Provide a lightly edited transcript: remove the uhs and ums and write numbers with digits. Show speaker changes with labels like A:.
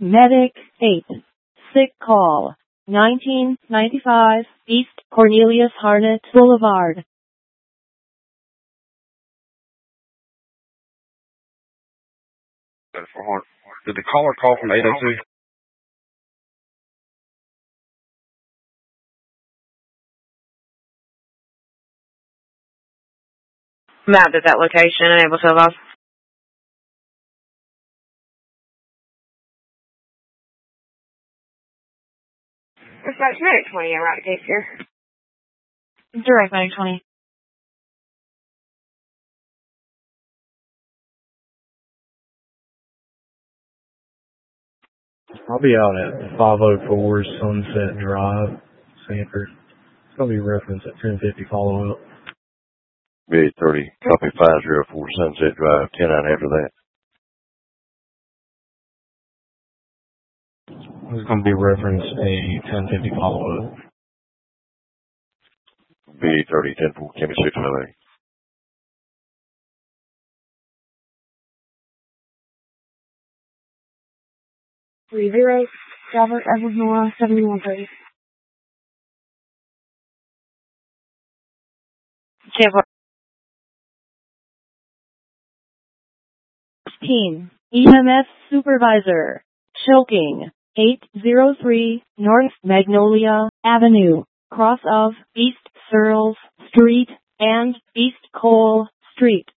A: Medic 8. Sick call. 1995, East Cornelius Harnett Boulevard.
B: Did the caller call from 802?
C: Mapped at that location and able to evolve. Dispatch Medic 20, I'm right case here. Direct Medic 20.
D: I'll be out at 504 Sunset Drive, Sanford. It's going to be referenced at 1050 follow-up.
E: B30, copy 504 Sunset Drive, 10 out after that.
D: It's going to be referenced a 1050 follow-up.
E: B30, 10-4, Kimmy 608.
C: Three zero, Robert Edward Noah, 7130.
A: Team. EMS Supervisor. Choking. 803 North Magnolia Avenue, cross of East Searles Street and East Cole Street.